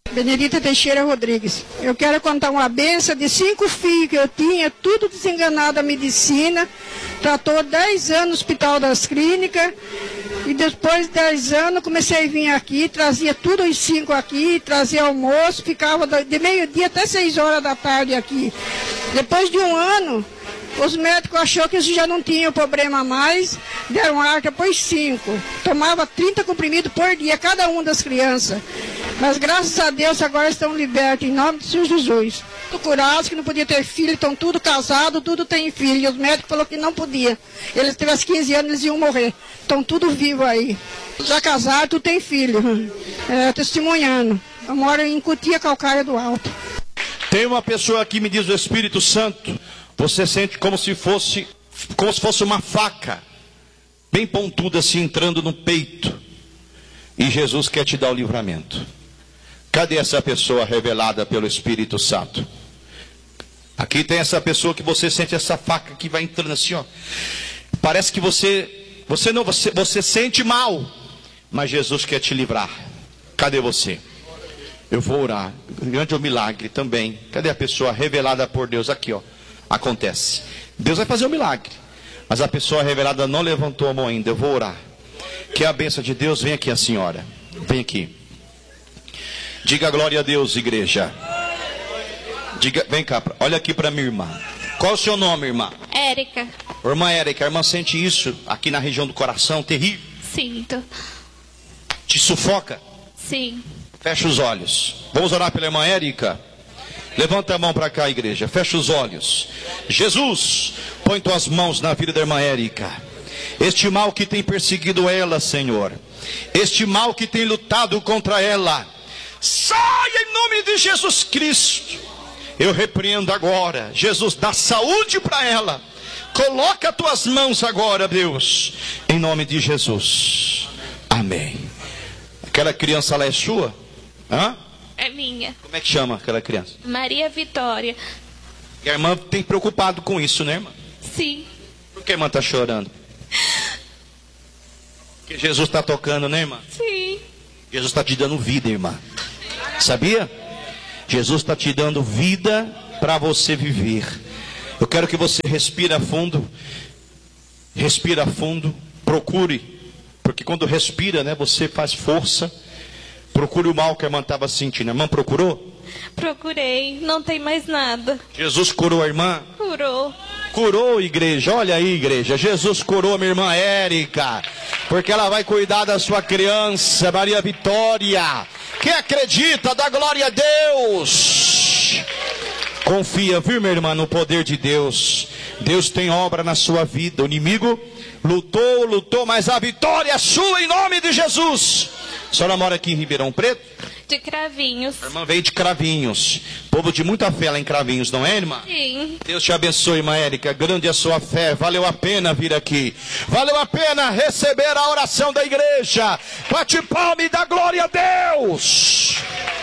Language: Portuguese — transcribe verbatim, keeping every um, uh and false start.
Benedita Teixeira Rodrigues. Eu quero contar uma benção de cinco filhos que eu tinha, tudo desenganado a medicina. Tratou dez anos no Hospital das Clínicas. E depois de dez anos comecei a vir aqui, trazia tudo os cinco aqui, trazia almoço, ficava de meio-dia até seis horas da tarde aqui. Depois de um ano, os médicos acharam que isso já não tinha problema mais, deram alta, pôs cinco. Tomava trinta comprimidos por dia, cada uma das crianças. Mas graças a Deus agora estão libertos, em nome de Senhor Jesus. Tudo curados, que não podia ter filho, estão tudo casados, tudo tem filho. E os médicos falaram que não podia. Eles tivessem quinze anos, eles iam morrer. Estão tudo vivos aí. Já casaram, tudo tem filho. É, testemunhando. Eu moro em Cutia, Calcaia do Alto. Tem uma pessoa aqui, me diz o Espírito Santo, você sente como se fosse, como se fosse uma faca, bem pontuda assim, entrando no peito. E Jesus quer te dar o livramento. Cadê essa pessoa revelada pelo Espírito Santo? Aqui tem essa pessoa que você sente essa faca que vai entrando assim, ó. Parece que você, você não, você, você sente mal, mas Jesus quer te livrar. Cadê você? Eu vou orar. Grande é o milagre também. Cadê a pessoa revelada por Deus? Aqui, ó. Acontece. Deus vai fazer o milagre. Mas a pessoa revelada não levantou a mão ainda. Eu vou orar. Que a bênção de Deus, vem aqui a senhora. Vem aqui. Diga glória a Deus, igreja. Diga, vem cá, olha aqui para minha irmã. Qual é o seu nome, irmã? Érica. Irmã Érica, a irmã sente isso aqui na região do coração, terrível? Sinto. Te sufoca? Sim. Fecha os olhos. Vamos orar pela irmã Érica? Levanta a mão para cá, igreja. Fecha os olhos. Jesus, põe tuas mãos na vida da irmã Érica. Este mal que tem perseguido ela, Senhor. Este mal que tem lutado contra ela. Saia em nome de Jesus Cristo. Eu repreendo agora. Jesus, dá saúde para ela. Coloca as tuas mãos agora, Deus. Em nome de Jesus. Amém. Aquela criança lá é sua? Hã? É minha. Como é que chama aquela criança? Maria Vitória. E a irmã tem preocupado com isso, né, irmã? Sim. Por que a irmã está chorando? Porque Jesus está tocando, né, irmã? Sim. Jesus está te dando vida, irmã. Sabia? Jesus está te dando vida para você viver. Eu quero que você respire fundo. Respira fundo. Procure. Porque quando respira, né, você faz força. Procure o mal que a irmã estava sentindo. A irmã procurou? Procurei. Não tem mais nada. Jesus curou a irmã? Curou. Curou, igreja. Olha aí, igreja. Jesus curou a minha irmã Érica. Porque ela vai cuidar da sua criança, Maria Vitória. Quem acredita, dá glória a Deus. Confia, viu, minha irmã, no poder de Deus. Deus tem obra na sua vida. O inimigo lutou, lutou, mas a vitória é sua em nome de Jesus. A senhora mora aqui em Ribeirão Preto? De Cravinhos. A irmã veio de Cravinhos. Povo de muita fé lá em Cravinhos, não é, irmã? Sim. Deus te abençoe, irmã Érica. Grande é a sua fé. Valeu a pena vir aqui. Valeu a pena receber a oração da igreja. Bate palma e dá glória a Deus.